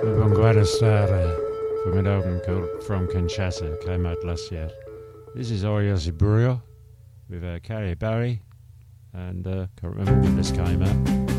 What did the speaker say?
From an album called From Kinshasa, came out last year. This is Oya Ziburio with Carrie Barry, and can't remember when this came out.